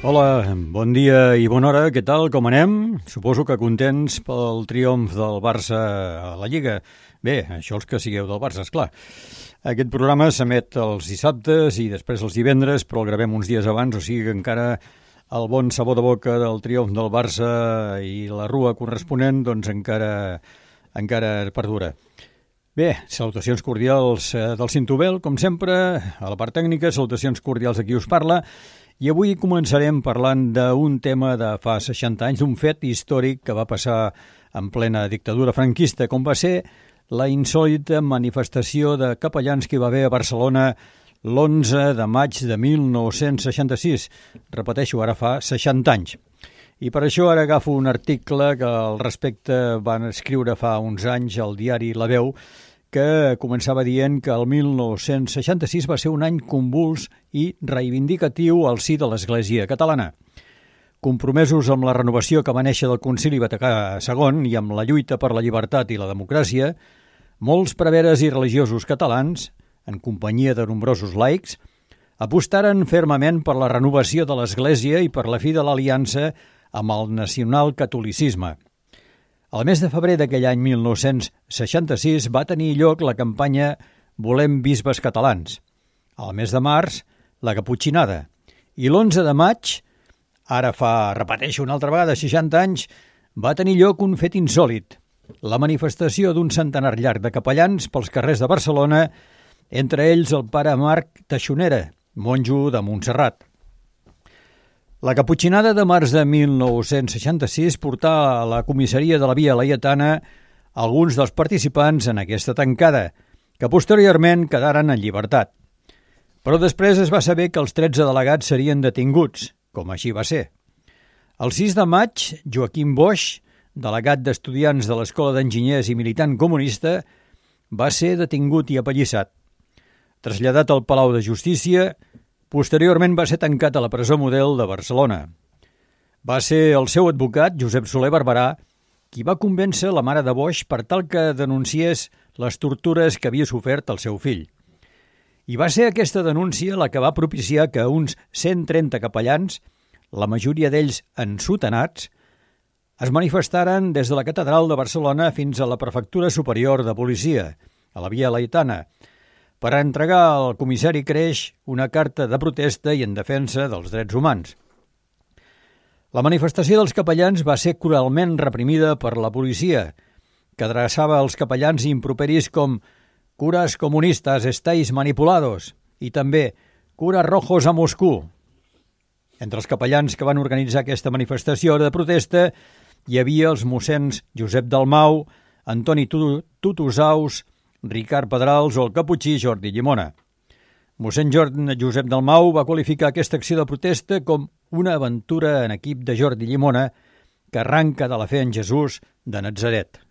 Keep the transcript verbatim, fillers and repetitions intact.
Hola, bon dia i bona hora, què tal, com anem? Suposo que contents pel triomf del Barça a la Lliga. Bé, això els que sigueu del Barça, esclar. Aquest programa s'emet els dissabtes i després els divendres, però el gravem uns dies abans, o sigui que encara el bon sabor de boca del triomf del Barça i la rua corresponent, doncs encara, encara perdura. Bé, salutacions cordials del Cintobel, com sempre, a la part tècnica, salutacions cordials a qui us parla. I avui començarem parlant d'un tema de fa seixanta anys, d'un fet històric que va passar en plena dictadura franquista, com va ser la insòlita manifestació de capellans que hi va haver a Barcelona l'onze de maig de mil nou-cents seixanta-sis. Repeteixo, ara fa seixanta anys. I per això ara agafo un article que al respecte van escriure fa uns anys al diari La Veu, que començava dient que el mil nou-cents seixanta-sis va ser un any convuls i reivindicatiu al si de l'Església catalana. Compromesos amb la renovació que va néixer del Concili Vaticà segon i amb la lluita per la llibertat i la democràcia, molts preveres i religiosos catalans, en companyia de nombrosos laics, apostaren fermament per la renovació de l'Església i per la fi de l'aliança amb el nacional-catolicisme. Al mes de febrer d'aquell any mil nou-cents seixanta-sis va tenir lloc la campanya Volem bisbes catalans. Al mes de març, la caputxinada. I l'onze de maig, ara fa, repeteixo una altra vegada, seixanta anys, va tenir lloc un fet insòlit. La manifestació d'un centenar llarg de capellans pels carrers de Barcelona, entre ells el pare Marc Taxonera, monjo de Montserrat. La caputxinada de març de mil nou-cents seixanta-sis portà a la comissaria de la Via Laietana alguns dels participants en aquesta tancada, que posteriorment quedaren en llibertat. Però després es va saber que els tretze delegats serien detinguts, com així va ser. El sis de maig, Joaquim Boix, delegat d'estudiants de l'Escola d'Enginyers i militant comunista, va ser detingut i apallissat. Traslladat al Palau de Justícia, posteriorment va ser tancat a la presó Model de Barcelona. Va ser el seu advocat, Josep Soler Barberà, qui va convèncer la mare de Boix per tal que denunciés les tortures que havia sofert el seu fill. I va ser aquesta denúncia la que va propiciar que uns cent trenta capellans, la majoria d'ells ensotanats, es manifestaren des de la catedral de Barcelona fins a la prefectura superior de policia, a la Via Laietana, per entregar al comissari Creix una carta de protesta i en defensa dels drets humans. La manifestació dels capellans va ser cruelment reprimida per la policia, que adreçava als capellans improperis com «curas comunistas, estáis manipulados» i també «curas rojos a Moscú». Entre els capellans que van organitzar aquesta manifestació de protesta hi havia els mossens Josep Dalmau, Antoni Tutusaus, Ricard Pedrals o el caputxí Jordi Llimona. Mossèn Josep Dalmau va qualificar aquesta acció de protesta com una aventura en equip de Jordi Llimona que arranca de la fe en Jesús de Natzaret.